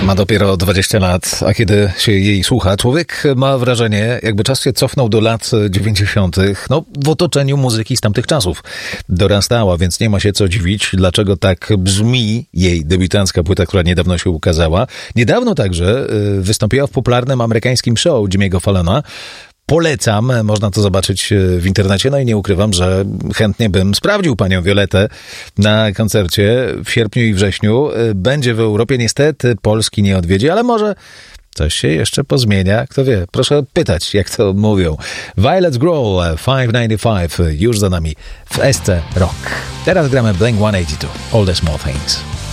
Ma dopiero 20 lat, a kiedy się jej słucha, człowiek ma wrażenie, jakby czas się cofnął do lat 90. No, w otoczeniu muzyki z tamtych czasów. Dorastała, więc nie ma się co dziwić, dlaczego tak brzmi jej debiutancka płyta, która niedawno się ukazała. Niedawno także wystąpiła w popularnym amerykańskim show Jimmy'ego Fallona. Polecam, można to zobaczyć w internecie, no i nie ukrywam, że chętnie bym sprawdził panią Violettę na koncercie w sierpniu i wrześniu. Będzie w Europie, niestety Polski nie odwiedzi, ale może coś się jeszcze pozmienia, kto wie. Proszę pytać, jak to mówią. Violet's Grow 595 już za nami w SC Rock. Teraz gramy Blink-182, All the Small Things.